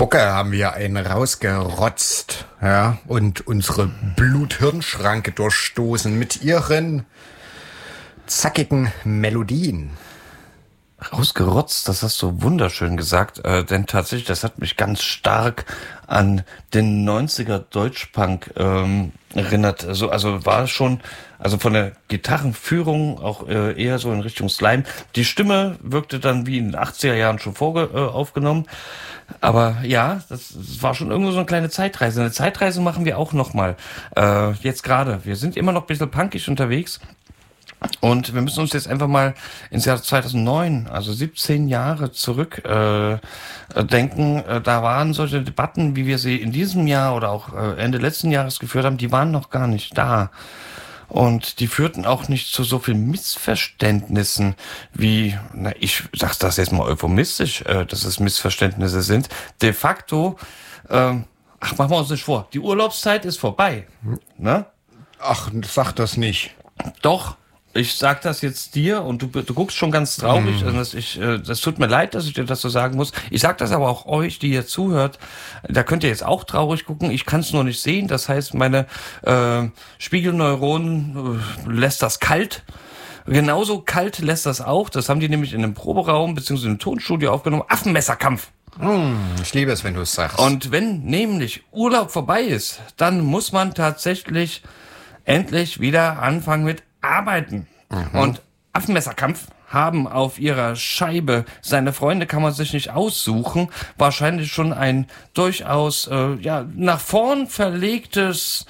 Spucke haben wir einen rausgerotzt, ja, und unsere Blut-Hirn-Schranke durchstoßen mit ihren zackigen Melodien. Rausgerotzt, das hast du wunderschön gesagt, denn tatsächlich, das hat mich ganz stark an den 90er Deutschpunk erinnert. Also war schon, also von der Gitarrenführung auch eher so in Richtung Slime. Die Stimme wirkte dann wie in den 80er Jahren schon aufgenommen. Aber ja, das war schon irgendwo so eine kleine Zeitreise. Eine Zeitreise machen wir auch nochmal. Jetzt gerade. Wir sind immer noch ein bisschen punkig unterwegs. Und wir müssen uns jetzt einfach mal ins Jahr 2009, also 17 Jahre zurück denken. Da waren solche Debatten, wie wir sie in diesem Jahr oder auch Ende letzten Jahres geführt haben, die waren noch gar nicht da. Und die führten auch nicht zu so viel Missverständnissen wie, ich sag das jetzt mal euphemistisch, dass es Missverständnisse sind. De facto, machen wir uns nicht vor, die Urlaubszeit ist vorbei. Ne? Ach, sag das nicht. Doch. Ich sag das jetzt dir und du guckst schon ganz traurig. Also das tut mir leid, dass ich dir das so sagen muss. Ich sag das aber auch euch, die ihr zuhört. Da könnt ihr jetzt auch traurig gucken. Ich kann es nur nicht sehen. Das heißt, meine Spiegelneuronen lässt das kalt. Genauso kalt lässt das auch. Das haben die nämlich in einem Proberaum bzw. im Tonstudio aufgenommen. Affenmesserkampf. Ich liebe es, wenn du es sagst. Und wenn nämlich Urlaub vorbei ist, dann muss man tatsächlich endlich wieder anfangen mit Arbeiten. Und Affenmesserkampf haben auf ihrer Scheibe, seine Freunde kann man sich nicht aussuchen, wahrscheinlich schon ein durchaus nach vorn verlegtes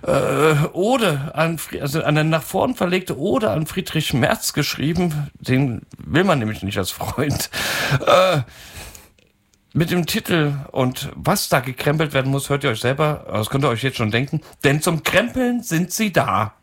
eine nach vorn verlegte Ode an Friedrich Merz geschrieben. Den will man nämlich nicht als Freund. Mit dem Titel und was da gekrempelt werden muss, hört ihr euch selber, das könnt ihr euch jetzt schon denken, denn zum Krempeln sind sie da.